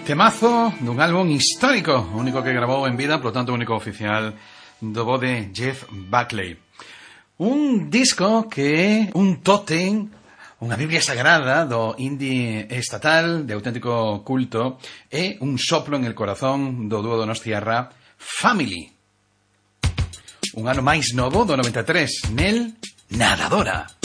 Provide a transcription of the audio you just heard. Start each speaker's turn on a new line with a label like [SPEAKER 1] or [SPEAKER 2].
[SPEAKER 1] Temazo dun álbum histórico, o único que grabou en vida, por lo tanto o único oficial do bo de Jeff Buckley. Un disco que é un tótem, unha biblia sagrada do indie estatal, de auténtico culto, e un soplo en el corazón do dúo donostiarra Family. Un ano máis novo do 93, nel Nadadora.